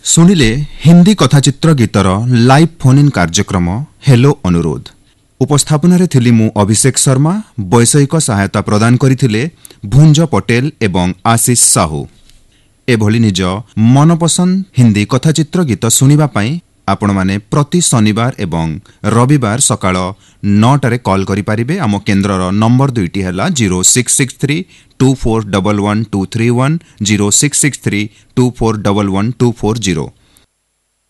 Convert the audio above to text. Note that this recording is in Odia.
ଶୁଣିଲେ ହିନ୍ଦୀ କଥାଚିତ୍ର ଗୀତର ଲାଇଭ୍ ଫୋନ୍ ଇନ୍ କାର୍ଯ୍ୟକ୍ରମ ହେଲୋ ଅନୁରୋଧ। ଉପସ୍ଥାପନାରେ ଥିଲି ମୁଁ ଅଭିଷେକ ଶର୍ମା। ବୈଷୟିକ ସହାୟତା ପ୍ରଦାନ କରିଥିଲେ ଭୁଞ୍ଜ ପଟେଲ ଏବଂ ଆଶିଷ ସାହୁ। ଏଭଳି ନିଜ ମନପସନ୍ଦ ହିନ୍ଦୀ କଥାଚିତ୍ର ଗୀତ ଶୁଣିବା ପାଇଁ ଆପଣମାନେ ପ୍ରତି ଶନିବାର ଏବଂ ରବିବାର ସକାଳ 9ଟାରେ କଲ୍ କରିପାରିବେ। ଆମ କେନ୍ଦ୍ରର ନମ୍ବର ଦୁଇଟି ହେଲା 066324112310 066324112440।